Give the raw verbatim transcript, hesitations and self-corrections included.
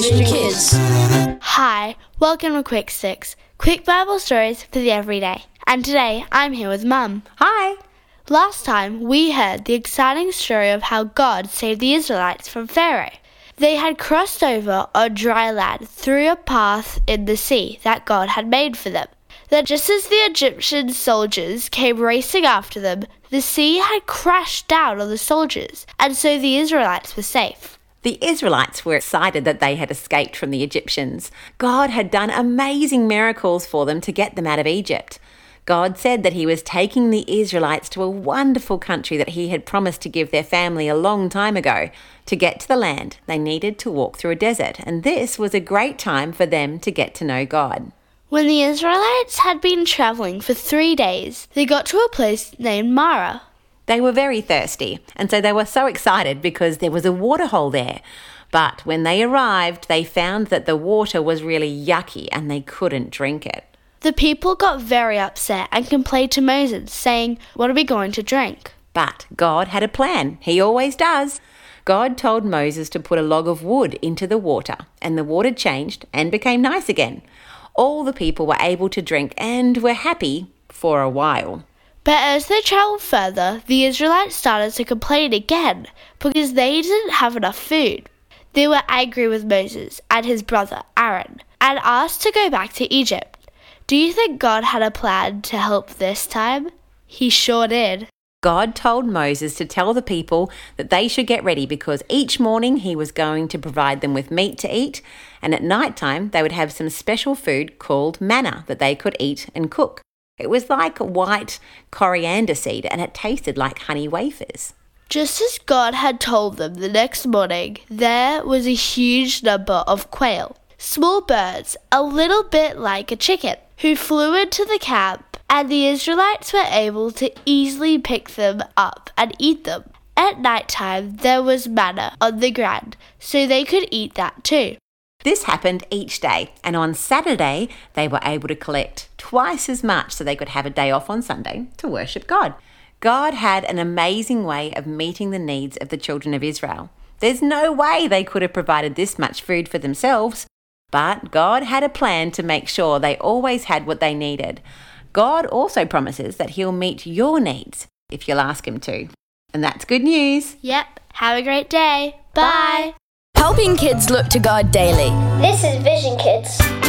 Kids. Hi, welcome to Quick Six, quick Bible stories for the everyday. And today I'm here with Mum. Hi. Last time we heard the exciting story of how God saved the Israelites from Pharaoh. They had crossed over on dry land through a path in the sea that God had made for them. Then just as the Egyptian soldiers came racing after them, the sea had crashed down on the soldiers, and so the Israelites were safe. The Israelites were excited that they had escaped from the Egyptians. God had done amazing miracles for them to get them out of Egypt. God said that he was taking the Israelites to a wonderful country that he had promised to give their family a long time ago. To get to the land, they needed to walk through a desert, and this was a great time for them to get to know God. When the Israelites had been traveling for three days, they got to a place named Marah. They were very thirsty, and so they were so excited because there was a waterhole there. But when they arrived, they found that the water was really yucky and they couldn't drink it. The people got very upset and complained to Moses, saying, "What are we going to drink?" But God had a plan. He always does. God told Moses to put a log of wood into the water, and the water changed and became nice again. All the people were able to drink and were happy for a while. But as they travelled further, the Israelites started to complain again because they didn't have enough food. They were angry with Moses and his brother Aaron and asked to go back to Egypt. Do you think God had a plan to help this time? He sure did. God told Moses to tell the people that they should get ready because each morning he was going to provide them with meat to eat, and at night time they would have some special food called manna that they could eat and cook. It was like white coriander seed and it tasted like honey wafers. Just as God had told them, the next morning there was a huge number of quail, small birds, a little bit like a chicken, who flew into the camp, and the Israelites were able to easily pick them up and eat them. At night time there was manna on the ground, so they could eat that too. This happened each day, and on Saturday they were able to collect twice as much so they could have a day off on Sunday to worship God. God had an amazing way of meeting the needs of the children of Israel. There's no way they could have provided this much food for themselves, but God had a plan to make sure they always had what they needed. God also promises that he'll meet your needs if you'll ask him to. And that's good news. Yep, have a great day. Bye. Helping kids look to God daily. This is Vision Kids.